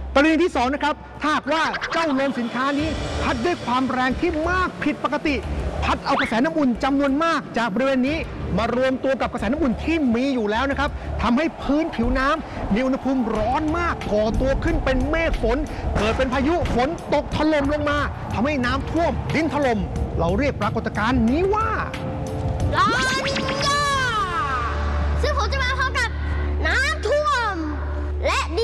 กรณีที่2นะครับถ้าหากว่าเจ้าลมสินค้านี้พัดด้วยความแรงที่มากผิดปกติพัดเอากระแสน้ำอุ่นจำนวนมากจากบริเวณนี้มารวมตัวกับกระแสน้ำอุ่นที่มีอยู่แล้วนะครับทำให้พื้นผิวน้ำมีอุณหภูมิร้อนมากก่อตัวขึ้นเป็นเมฆฝนเกิดเป็นพายุฝนตกถล่มลงมาทำให้น้ำท่วมดินถล่มเราเรียกปรากฏการณ์นี้ว่าลานิญาซึ่งผมจะมาพร้อมกับน้ำท่วมและ